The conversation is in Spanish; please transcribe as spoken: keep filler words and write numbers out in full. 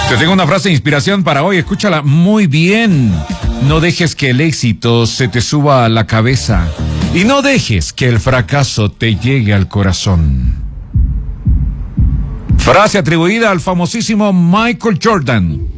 Te tengo una frase de inspiración para hoy, escúchala muy bien. No dejes que el éxito se te suba a la cabeza y no dejes que el fracaso te llegue al corazón. Frase atribuida al famosísimo Michael Jordan.